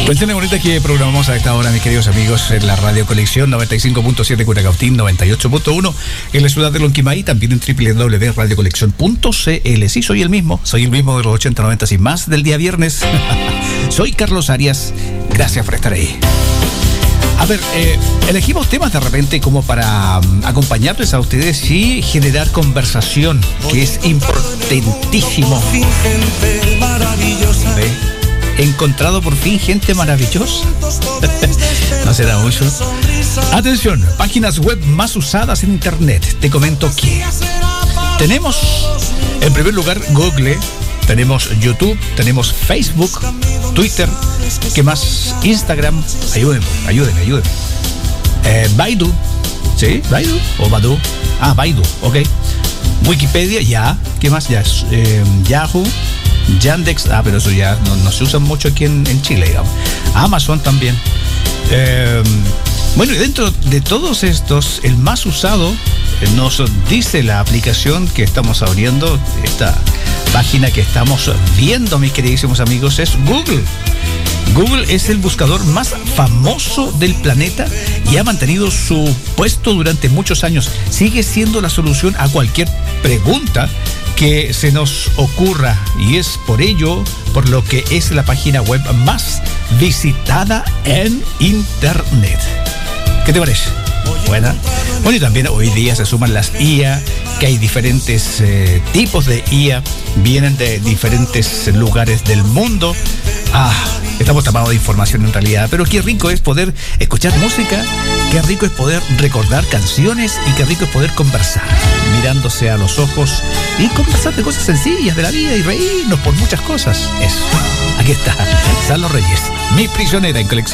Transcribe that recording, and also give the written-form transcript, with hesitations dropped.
Cuestión bonita que programamos a esta hora, mis queridos amigos, en la Radio Colección 95.7 Curacautín, 98.1 en la ciudad de Lonquimay, también en www.radiocolección.cl. Sí, soy el mismo de los 80, 90 y más del día viernes. Soy Carlos Arias, gracias por estar ahí. A ver, elegimos temas de repente como para acompañarles a ustedes y generar conversación, que es importantísimo. He encontrado por fin gente maravillosa. No será mucho. Atención, páginas web más usadas en internet. Te comento que tenemos, en primer lugar, Google, tenemos YouTube, tenemos Facebook, Twitter, ¿qué más? Instagram, ayúdenme. Baidu, ¿sí? Baidu o Badu. Baidu, ok. Wikipedia, ya. ¿Qué más? Ya. Yahoo, Yandex, pero eso ya no se usa mucho aquí en Chile, digamos. Amazon también. Bueno, y dentro de todos estos, el más usado, nos dice la aplicación que estamos abriendo, esta página que estamos viendo, mis queridísimos amigos, es Google. Google es el buscador más famoso del planeta y ha mantenido su puesto durante muchos años. Sigue siendo la solución a cualquier pregunta que se nos ocurra, y es por ello por lo que es la página web más visitada en internet. ¿Qué te parece? Buena. Bueno, y también hoy día se suman las IA, que hay diferentes tipos de IA, vienen de diferentes lugares del mundo. Estamos tapados de información en realidad, pero qué rico es poder escuchar música, qué rico es poder recordar canciones y qué rico es poder conversar, mirándose a los ojos y conversar de cosas sencillas de la vida y reírnos por muchas cosas. Eso, aquí está, Salo Reyes, mi prisionera en colección.